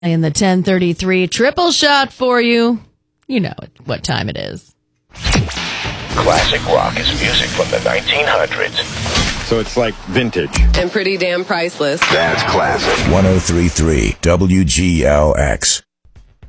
In the 1033 triple shot for you. You know what time it is. Classic rock is music from the 1900s. So it's like vintage. And pretty damn priceless. That's classic. 103.3 WGLX.